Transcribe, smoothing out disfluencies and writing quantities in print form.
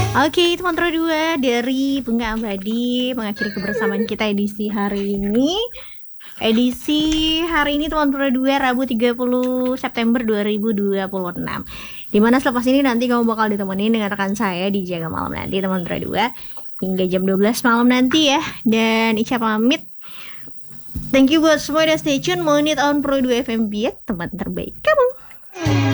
Oke, teman Pro 2 dari Bunga Abadi mengakhiri kebersamaan kita edisi hari ini. Teman Pro 2 Rabu 30 September 2026. Dimana selepas ini nanti kamu bakal ditemenin dengan rekan saya di Jaga Malam nanti teman Pro 2 hingga jam 12 malam nanti ya. Dan Ica pamit. Thank you buat semua udah stay tune. Monit on Pro 2 FM Biak, teman terbaik kamu.